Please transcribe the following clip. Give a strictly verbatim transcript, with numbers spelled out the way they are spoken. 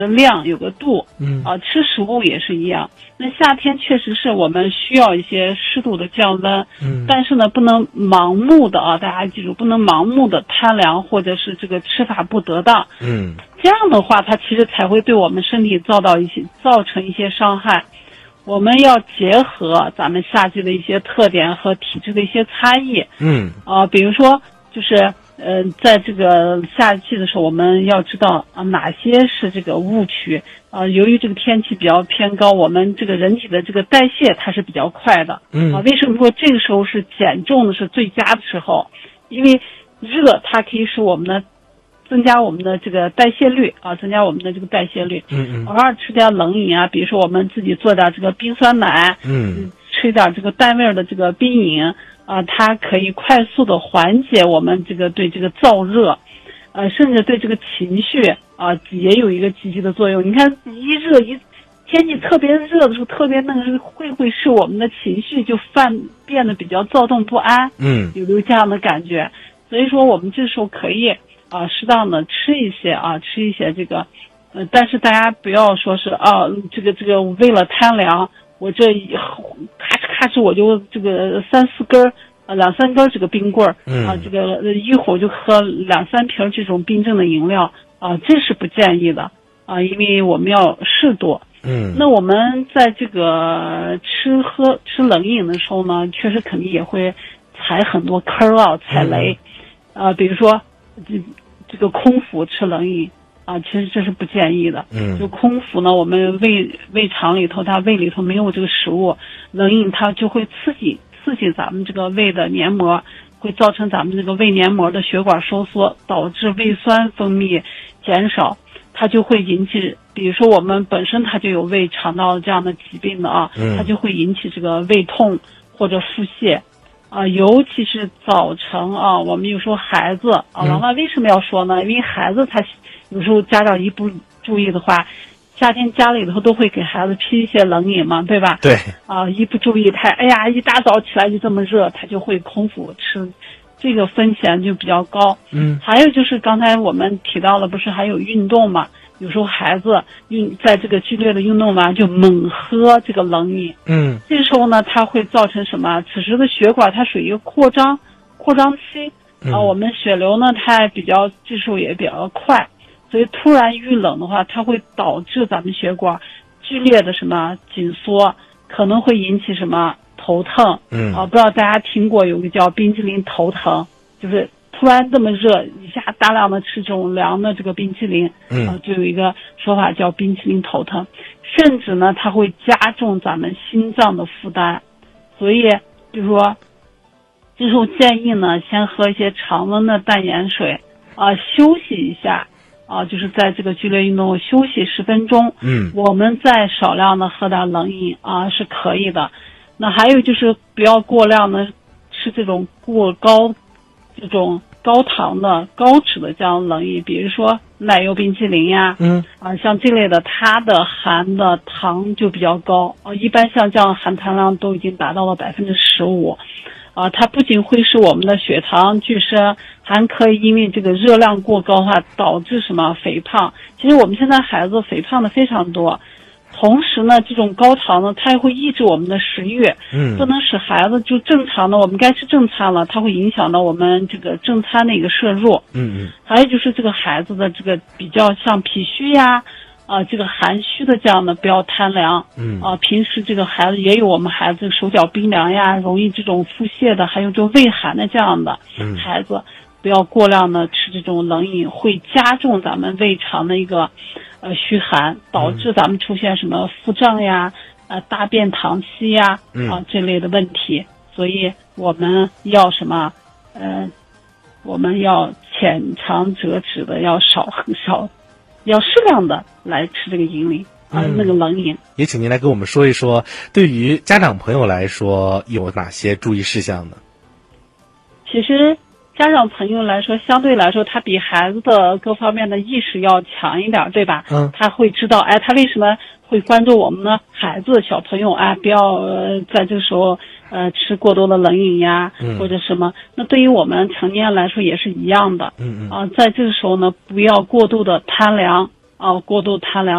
量有个度， 嗯啊，吃食物也是一样。那夏天确实是我们需要一些适度的降温， 嗯， 但是呢，不能盲目的啊，大家记住，不能盲目的贪凉或者是这个吃法不得当， 嗯， 这样的话，它其实才会对我们身体造到一些造成一些伤害。我们要结合咱们夏季的一些特点和体质的一些差异， 嗯啊、比如说就是呃，在这个夏季的时候，我们要知道啊哪些是这个误区啊。由于这个天气比较偏高，我们这个人体的这个代谢它是比较快的， 嗯啊，为什么说这个时候是减重的是最佳的时候？因为热它可以使我们的增加我们的这个代谢率啊，增加我们的这个代谢率。 嗯嗯偶尔吃点冷饮啊，比如说我们自己做点这个冰酸奶， 嗯吃点这个淡味的这个冰饮啊，它可以快速的缓解我们这个对这个燥热，呃，甚至对这个情绪啊也有一个积极的作用。你看一热一天气特别热的时候，特别那个会会使我们的情绪就犯变得比较躁动不安， 嗯有没有这样的感觉？所以说我们这时候可以啊适当的吃一些啊吃一些这个，呃，但是大家不要说是啊这个这个为了贪凉，我这一咔哧咔哧我就这个三四根儿呃两三根儿这个冰棍儿嗯啊，这个呃一会儿就喝两三瓶这种冰镇的饮料啊，这是不建议的啊，因为我们要适度。 嗯， 那我们在这个吃喝吃冷饮的时候呢，确实肯定也会踩很多坑啊，踩雷， 嗯、 呃，比如说这这个空腹吃冷饮啊，其实这是不建议的。 嗯， 就空腹呢，我们胃胃肠里头，它胃里头没有这个食物，冷饮它就会刺激刺激咱们这个胃的黏膜，会造成咱们这个胃黏膜的血管收缩，导致胃酸分泌减少。它就会引起，比如说我们本身它就有胃肠道这样的疾病的啊， 嗯、 它就会引起这个胃痛或者腹泻啊，尤其是早晨啊，我们有时候孩子啊，王妈为什么要说呢？因为孩子他有时候家长一不注意的话，夏天家里头都会给孩子批一些冷饮嘛，对吧？ 对。 啊，一不注意他，哎呀，一大早起来就这么热，他就会空腹吃。这个风险就比较高。 嗯， 还有就是刚才我们提到了，不是还有运动嘛？有时候孩子运在这个剧烈的运动完就猛喝这个冷饮。 嗯， 这时候呢，它会造成什么？此时的血管它属于一个扩张扩张期啊，我们血流呢它比较这时候也比较快，所以突然遇冷的话，它会导致咱们血管剧烈的什么紧缩，可能会引起什么？头疼， 嗯啊，不知道大家听过有个叫冰淇淋头疼，就是突然这么热，一下大量的吃这种凉的这个冰淇淋， 嗯， 啊，就有一个说法叫冰淇淋头疼，甚至呢，它会加重咱们心脏的负担，所以就是说，这时候建议呢，先喝一些常温的淡盐水，啊，休息一下。啊，就是在这个剧烈运动休息十分钟， 嗯， 我们再少量的喝点冷饮啊是可以的。那还有就是不要过量的吃这种过高、这种高糖的、高脂的这样冷饮，比如说奶油冰淇淋呀， 嗯， 啊，像这类的，它的含的糖就比较高啊，一般像这样含糖量都已经达到了百分之十五。啊，它不仅会使我们的血糖剧升，还可以因为这个热量过高的话，导致什么肥胖。其实我们现在孩子肥胖的非常多，同时呢，这种高糖呢，它也会抑制我们的食欲， 嗯， 不能使孩子就正常的，我们该吃正餐了，它会影响到我们这个正餐的一个摄入。 嗯嗯。 还有就是这个孩子的这个比较像脾虚呀。啊，这个寒虚的这样的不要贪凉， 嗯啊，平时这个孩子也有我们孩子手脚冰凉呀，容易这种腹泻的，还有这种胃寒的这样的孩子，不要过量的吃这种冷饮，会加重咱们胃肠的一个呃虚寒，导致咱们出现什么腹胀呀、呃大便溏稀呀啊这类的问题，所以我们要什么呃，我们要浅尝辄止的，要少很少。要适量的来吃这个饮饮啊、嗯，那个冷饮。 也请您来跟我们说一说，对于家长朋友来说有哪些注意事项呢？ 其实家长朋友来说，相对来说，他比孩子的各方面的意识要强一点，对吧？ 嗯， 他会知道，哎，他为什么会关注我们的孩子、小朋友啊？不要、呃、在这个时候呃吃过多的冷饮呀， 嗯、 或者什么。那对于我们成年人来说也是一样的。 嗯嗯。 啊，在这个时候呢，不要过度的贪凉啊，过度贪凉。